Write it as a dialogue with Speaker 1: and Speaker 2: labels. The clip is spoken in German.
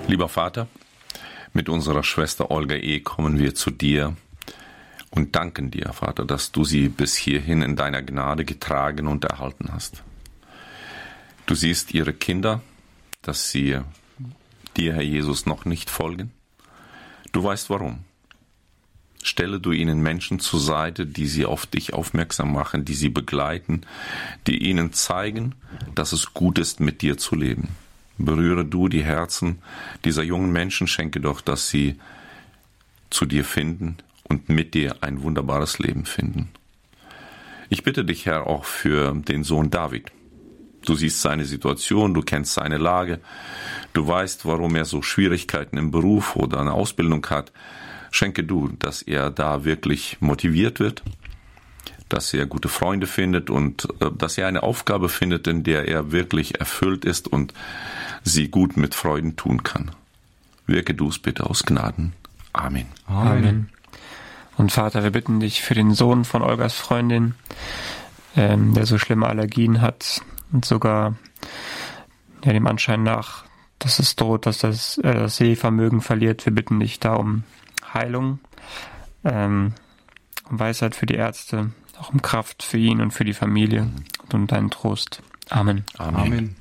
Speaker 1: Lieber Vater, mit unserer Schwester Olga kommen wir zu dir und danken dir, Vater, dass du sie bis hierhin in deiner Gnade getragen und erhalten hast. Du siehst ihre Kinder, dass sie dir, Herr Jesus, noch nicht folgen. Du weißt warum. Stelle du ihnen Menschen zur Seite, die sie auf dich aufmerksam machen, die sie begleiten, die ihnen zeigen, dass es gut ist, mit dir zu leben. Berühre du die Herzen dieser jungen Menschen, schenke doch, dass sie zu dir finden und mit dir ein wunderbares Leben finden. Ich bitte dich, Herr, auch für den Sohn David. Du siehst seine Situation, du kennst seine Lage, du weißt, warum er so Schwierigkeiten im Beruf oder eine Ausbildung hat. Schenke du, dass er da wirklich motiviert wird, dass er gute Freunde findet und dass er eine Aufgabe findet, in der er wirklich erfüllt ist und sie gut mit Freuden tun kann. Wirke du es bitte aus Gnaden. Amen.
Speaker 2: Amen. Und Vater, wir bitten dich für den Sohn von Olgas Freundin, der so schlimme Allergien hat und sogar dem Anschein nach, dass es droht, dass das Sehvermögen verliert. Wir bitten dich da um Heilung, um Weisheit für die Ärzte, auch um Kraft für ihn und für die Familie und um deinen Trost. Amen.
Speaker 1: Amen.